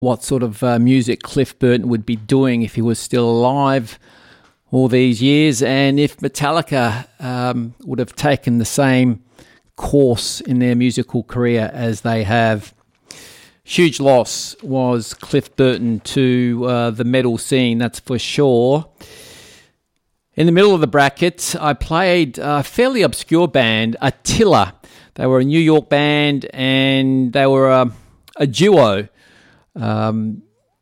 what sort of music Cliff Burton would be doing if he was still alive all these years, and if Metallica would have taken the same course in their musical career as they have. Huge loss was Cliff Burton to the metal scene, that's for sure. In the middle of the bracket, I played a fairly obscure band, Attila. They were a New York band, and they were a duo. A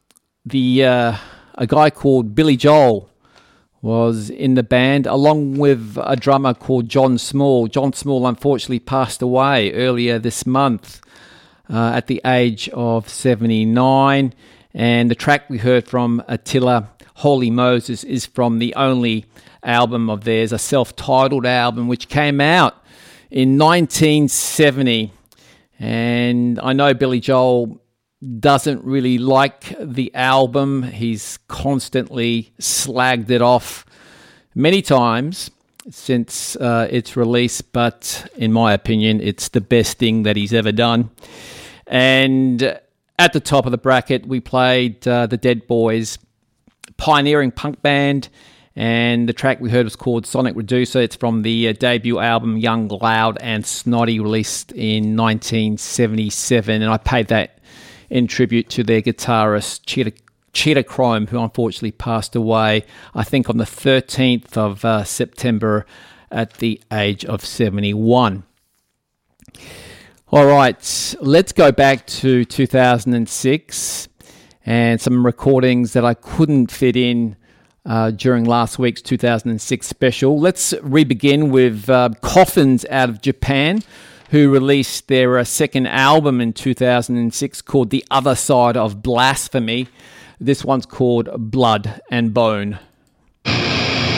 guy called Billy Joel was in the band, along with a drummer called John Small. John Small unfortunately passed away earlier this month at the age of 79. And the track we heard from Attila, Holy Moses, is from the only album of theirs, a self-titled album, which came out in 1970. And I know Billy Joel doesn't really like the album. He's constantly slagged it off many times since its release, but in my opinion, it's the best thing that he's ever done. And at the top of the bracket, we played the Dead Boys, pioneering punk band, and the track we heard was called Sonic Reducer. It's from the debut album Young, Loud and Snotty, released in 1977, and I paid that in tribute to their guitarist Cheetah Chrome, who unfortunately passed away, I think on the 13th of September at the age of 71. All right, let's go back to 2006 and some recordings that I couldn't fit in during last week's 2006 special. Let's re-begin with Coffins out of Japan, who released their second album in 2006 called The Other Side of Blasphemy. This one's called Blood and Bone.